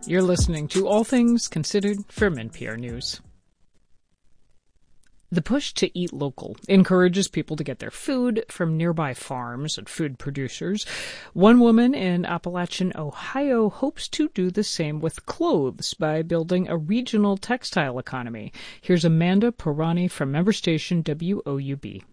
You're listening to All Things Considered from NPR News. The push to eat local encourages people to get their food from nearby farms and food producers. One woman in Appalachian, Ohio, hopes to do the same with clothes by building a regional textile economy. Here's Amanda Pirani from member station WOUB.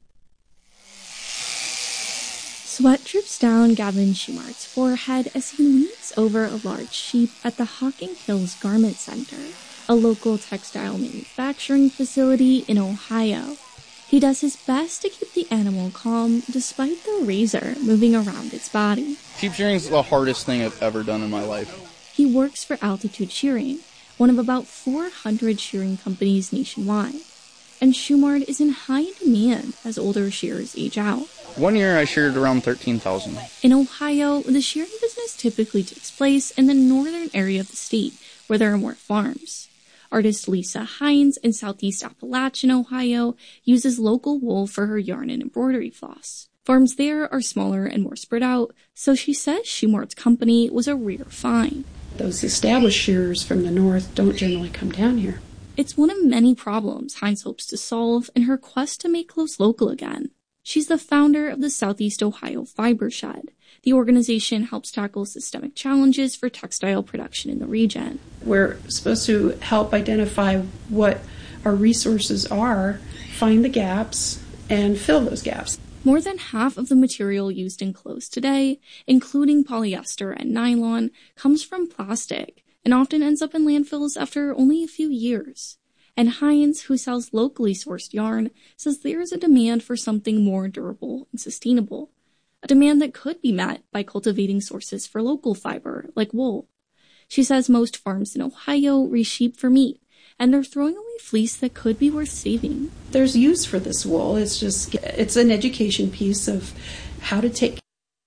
Sweat drips down Gavin Schumart's forehead as he leans over a large sheep at the Hocking Hills Garment Center, a local textile manufacturing facility in Ohio. He does his best to keep the animal calm despite the razor moving around its body. Sheep shearing is the hardest thing I've ever done in my life. He works for Altitude Shearing, one of about 400 shearing companies nationwide. And Schumart is in high demand as older shearers age out. 1 year I sheared around 13,000. In Ohio, the shearing business typically takes place in the northern area of the state, where there are more farms. Artist Lisa Hines in southeast Appalachian, Ohio, uses local wool for her yarn and embroidery floss. Farms there are smaller and more spread out, so she says Schumart's company was a rare find. Those established shearers from the north don't generally come down here. It's one of many problems Hines hopes to solve in her quest to make clothes local again. She's the founder of the Southeast Ohio Fiber Shed. The organization helps tackle systemic challenges for textile production in the region. We're supposed to help identify what our resources are, find the gaps, and fill those gaps. More than half of the material used in clothes today, including polyester and nylon, comes from plastic and often ends up in landfills after only a few years. And Hines, who sells locally sourced yarn, says there is a demand for something more durable and sustainable. A demand that could be met by cultivating sources for local fiber, like wool. She says most farms in Ohio raise sheep for meat, and they're throwing away fleece that could be worth saving. There's use for this wool. It's an education piece of how to take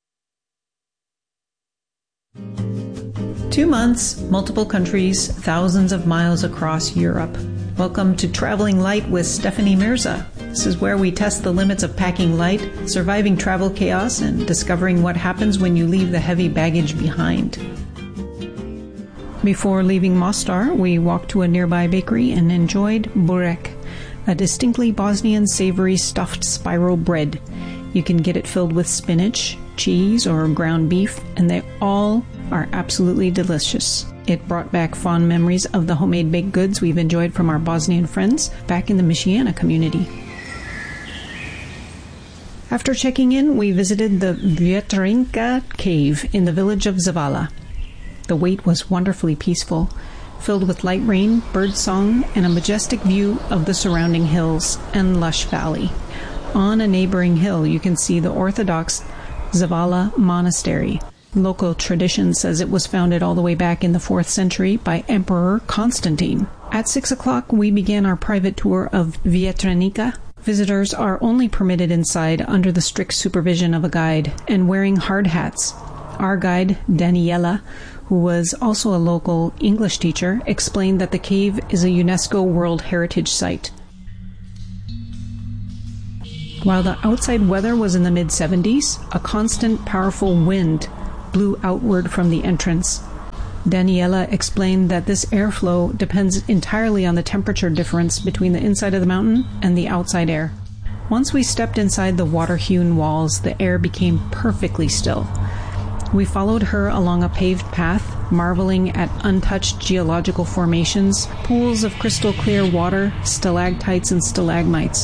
2 months, multiple countries, thousands of miles across Europe. Welcome to Traveling Light with Stephanie Mirza. This is where we test the limits of packing light, surviving travel chaos, and discovering what happens when you leave the heavy baggage behind. Before leaving Mostar, we walked to a nearby bakery and enjoyed burek, a distinctly Bosnian savory stuffed spiral bread. You can get it filled with spinach, cheese, or ground beef, and they all are absolutely delicious. It brought back fond memories of the homemade baked goods we've enjoyed from our Bosnian friends back in the Michiana community. After checking in, we visited the Vjetrinka cave in the village of Zavala. The wait was wonderfully peaceful, filled with light rain, bird song, and a majestic view of the surrounding hills and lush valley. On a neighboring hill, you can see the Orthodox Zavala Monastery. Local tradition says it was founded all the way back in the 4th century by Emperor Constantine. At 6 o'clock, we began our private tour of Vjetrenica. Visitors are only permitted inside under the strict supervision of a guide and wearing hard hats. Our guide, Daniela, who was also a local English teacher, explained that the cave is a UNESCO World Heritage Site. While the outside weather was in the mid-70s, a constant, powerful wind blew outward from the entrance. Daniela explained that this airflow depends entirely on the temperature difference between the inside of the mountain and the outside air. Once we stepped inside the water-hewn walls, the air became perfectly still. We followed her along a paved path, marveling at untouched geological formations, pools of crystal clear water, stalactites and stalagmites.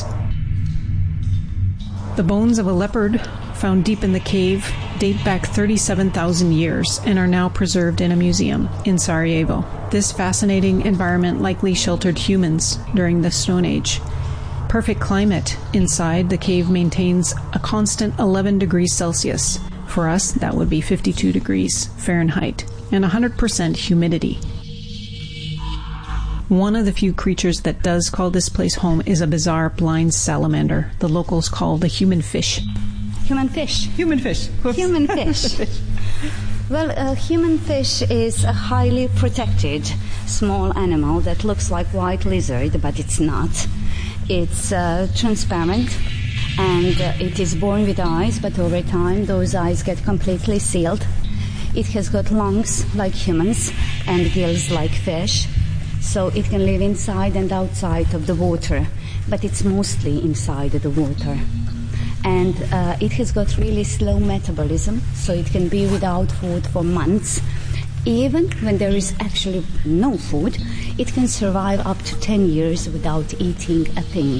The bones of a leopard found deep in the cave date back 37,000 years and are now preserved in a museum in Sarajevo. This fascinating environment likely sheltered humans during the Stone Age. Perfect climate inside, the cave maintains a constant 11 degrees Celsius. For us, that would be 52 degrees Fahrenheit, and 100% humidity. One of the few creatures that does call this place home is a bizarre blind salamander the locals call the human fish. Human fish. Human fish. Whoops. Human fish. Well, a human fish is a highly protected small animal that looks like white lizard, but it's not. It's transparent, and it is born with eyes, but over time those eyes get completely sealed. It has got lungs like humans and gills like fish, so it can live inside and outside of the water, but it's mostly inside the water. And it has got really slow metabolism, so it can be without food for months. Even when there is actually no food, it can survive up to 10 years without eating a thing.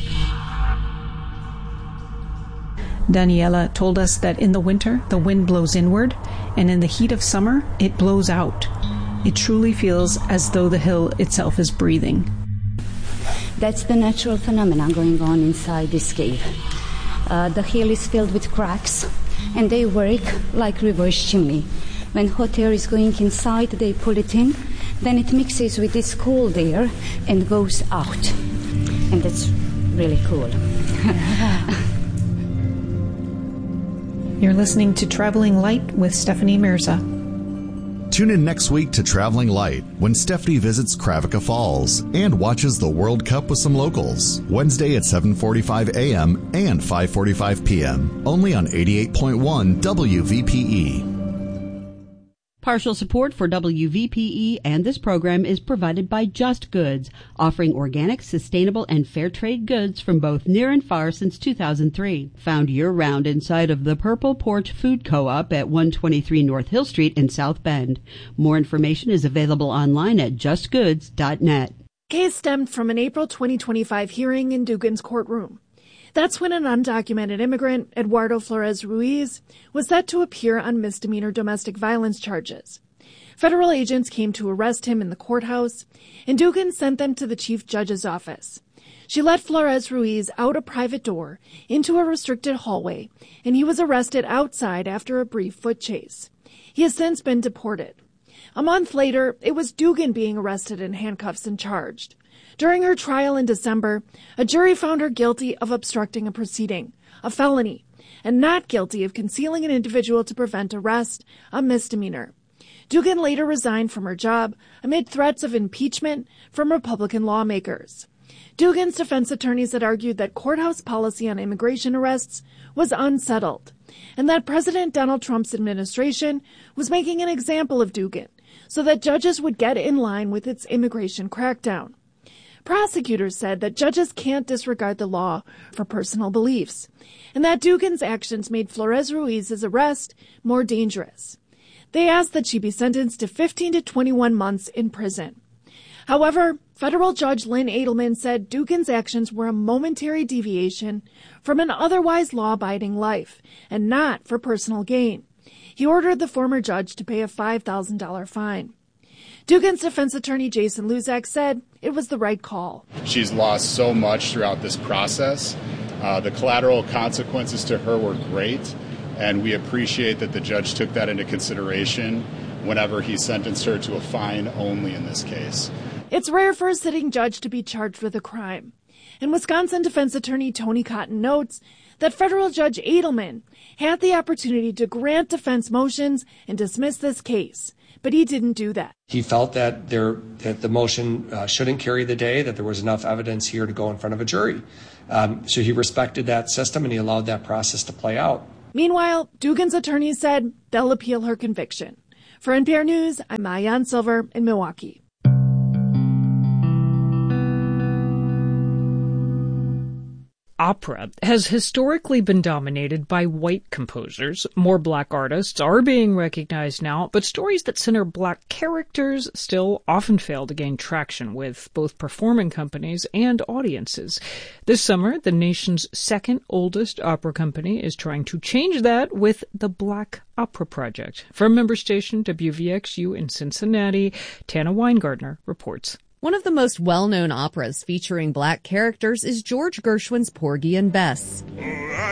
Daniela told us that in the winter, the wind blows inward, and in the heat of summer, it blows out. It truly feels as though the hill itself is breathing. That's the natural phenomena going on inside this cave. The hill is filled with cracks, and they work like reverse chimney. When hot air is going inside, they pull it in, then it mixes with this cold air and goes out. And that's really cool. You're listening to Traveling Light with Stephanie Mirza. Tune in next week to Traveling Light when Stephanie visits Kravica Falls and watches the World Cup with some locals. Wednesday at 7:45 a.m. and 5:45 p.m. Only on 88.1 WVPE. Partial support for WVPE and this program is provided by Just Goods, offering organic, sustainable, and fair trade goods from both near and far since 2003. Found year-round inside of the Purple Porch Food Co-op at 123 North Hill Street in South Bend. More information is available online at justgoods.net. Case stemmed from an April 2025 hearing in Dugan's courtroom. That's when an undocumented immigrant, Eduardo Flores Ruiz, was set to appear on misdemeanor domestic violence charges. Federal agents came to arrest him in the courthouse, and Dugan sent them to the chief judge's office. She let Flores Ruiz out a private door into a restricted hallway, and he was arrested outside after a brief foot chase. He has since been deported. A month later, it was Dugan being arrested in handcuffs and charged. During her trial in December, a jury found her guilty of obstructing a proceeding, a felony, and not guilty of concealing an individual to prevent arrest, a misdemeanor. Dugan later resigned from her job amid threats of impeachment from Republican lawmakers. Dugan's defense attorneys had argued that courthouse policy on immigration arrests was unsettled, and that President Donald Trump's administration was making an example of Dugan so that judges would get in line with its immigration crackdown. Prosecutors said that judges can't disregard the law for personal beliefs, and that Dugan's actions made Flores Ruiz's arrest more dangerous. They asked that she be sentenced to 15 to 21 months in prison. However, federal judge Lynn Edelman said Dugan's actions were a momentary deviation from an otherwise law-abiding life, and not for personal gain. He ordered the former judge to pay a $5,000 fine. Dugan's defense attorney Jason Luzak said it was the right call. She's lost so much throughout this process. The collateral consequences to her were great, and we appreciate that the judge took that into consideration whenever he sentenced her to a fine only in this case. It's rare for a sitting judge to be charged with a crime. And Wisconsin defense attorney Tony Cotton notes that federal judge Edelman had the opportunity to grant defense motions and dismiss this case, but he didn't do that. He felt that the motion shouldn't carry the day, that there was enough evidence here to go in front of a jury. So he respected that system and he allowed that process to play out. Meanwhile, Dugan's attorneys said they'll appeal her conviction. For NPR News, I'm Maayan Silver in Milwaukee. Opera has historically been dominated by white composers. More black artists are being recognized now, but stories that center black characters still often fail to gain traction with both performing companies and audiences. This summer, the nation's second oldest opera company is trying to change that with the Black Opera Project. From member station WVXU in Cincinnati, Tana Weingartner reports. One of the most well-known operas featuring black characters is George Gershwin's Porgy and Bess.